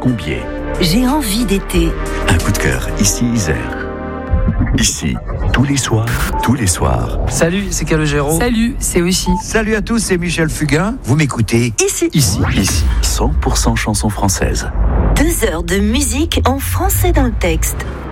Combier. J'ai envie d'été. Un coup de cœur, ici Isère. Ici, tous les soirs. Salut, c'est Calogero. Salut, c'est Aussi. Salut à tous, c'est Michel Fugain. Vous m'écoutez Ici, 100% chansons françaises. 2 heures de musique en français dans le texte.